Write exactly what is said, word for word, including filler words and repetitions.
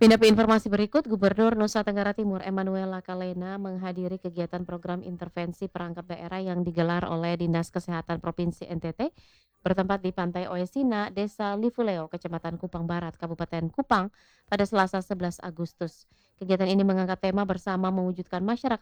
Pindah ke informasi berikut, Gubernur Nusa Tenggara Timur Emmanuel Lakalena menghadiri kegiatan program intervensi perangkat daerah yang digelar oleh Dinas Kesehatan Provinsi N T T bertempat di Pantai Oesina, Desa Livuleo, Kecamatan Kupang Barat, Kabupaten Kupang pada Selasa sebelas Agustus. Kegiatan ini mengangkat tema bersama mewujudkan masyarakat